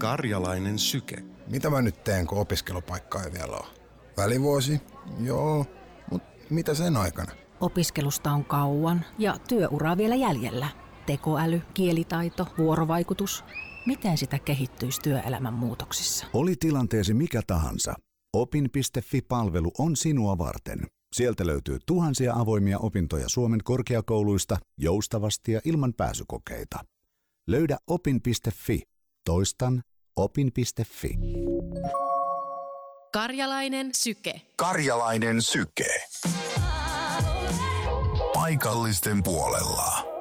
Karjalainen syke. Mitä mä nyt teen, kun opiskelupaikka ei vielä ole? Välivuosi? Joo, mutta mitä sen aikana? Opiskelusta on kauan ja työuraa vielä jäljellä. Tekoäly, kielitaito, vuorovaikutus. Miten sitä kehittyisi työelämän muutoksissa? Oli tilanteesi mikä tahansa. Opin.fi-palvelu on sinua varten. Sieltä löytyy tuhansia avoimia opintoja Suomen korkeakouluista joustavasti ja ilman pääsykokeita. Löydä opin.fi. Toistan opin.fi. Karjalainen syke. Karjalainen syke. Paikallisten puolella.